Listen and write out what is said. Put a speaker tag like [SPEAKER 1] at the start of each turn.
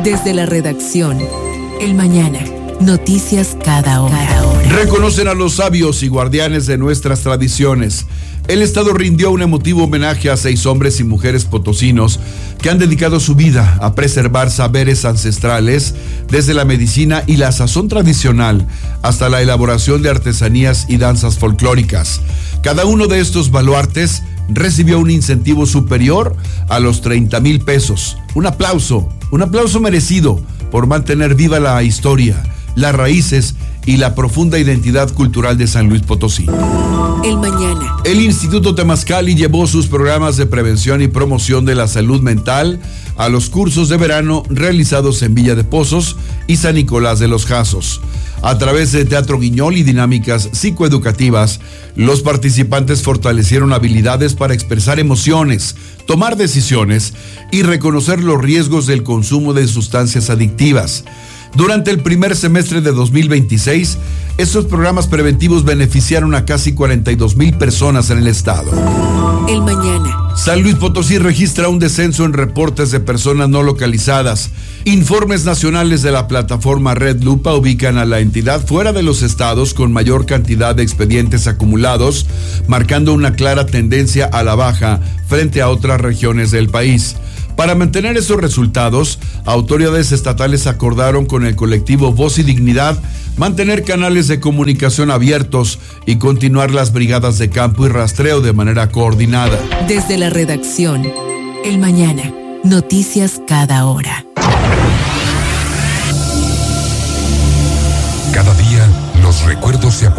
[SPEAKER 1] Desde la redacción, El Mañana. Noticias cada hora.
[SPEAKER 2] Reconocen a los sabios y guardianes de nuestras tradiciones. El Estado rindió un emotivo homenaje a 6 hombres y mujeres potosinos que han dedicado su vida a preservar saberes ancestrales, desde la medicina y la sazón tradicional hasta la elaboración de artesanías y danzas folclóricas. Cada uno de estos baluartes recibió un incentivo superior a los 30,000 pesos. Un aplauso merecido por mantener viva la historia, las raíces y la profunda identidad cultural de San Luis Potosí.
[SPEAKER 1] El Mañana.
[SPEAKER 2] El Instituto Temazcali llevó sus programas de prevención y promoción de la salud mental a los cursos de verano realizados en Villa de Pozos y San Nicolás de los Jazos. A través de teatro guiñol y dinámicas psicoeducativas, los participantes fortalecieron habilidades para expresar emociones, tomar decisiones y reconocer los riesgos del consumo de sustancias adictivas. Durante el primer semestre de 2026, estos programas preventivos beneficiaron a casi 42,000 personas en el estado.
[SPEAKER 1] El Mañana.
[SPEAKER 2] San Luis Potosí registra un descenso en reportes de personas no localizadas. Informes nacionales de la plataforma Red Lupa ubican a la entidad fuera de los estados con mayor cantidad de expedientes acumulados, marcando una clara tendencia a la baja frente a otras regiones del país. Para mantener esos resultados, autoridades estatales acordaron con el colectivo Voz y Dignidad mantener canales de comunicación abiertos y continuar las brigadas de campo y rastreo de manera coordinada.
[SPEAKER 1] Desde la redacción, El Mañana. Noticias cada hora.
[SPEAKER 3] Cada día los recuerdos se apoderan